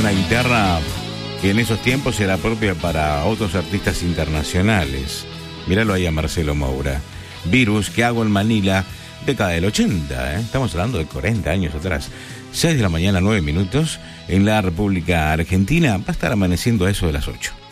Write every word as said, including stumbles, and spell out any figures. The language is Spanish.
una guitarra que en esos tiempos era propia para otros artistas internacionales. Míralo ahí a Marcelo Moura. Virus, ¿qué hago en Manila? Década del ochenta, ¿eh? Estamos hablando de cuarenta años atrás. seis de la mañana, nueve minutos, en la República Argentina. Va a estar amaneciendo a eso de las ocho.